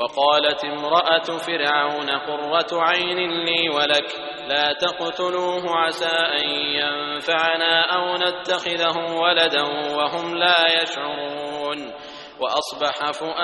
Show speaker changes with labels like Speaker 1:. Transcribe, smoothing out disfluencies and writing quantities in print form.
Speaker 1: وقالت امرأة فرعون قرة عين لي ولك لا تقتلوه عسى أن ينفعنا أو نتخذه ولدا وهم لا يشعرون. وأصبح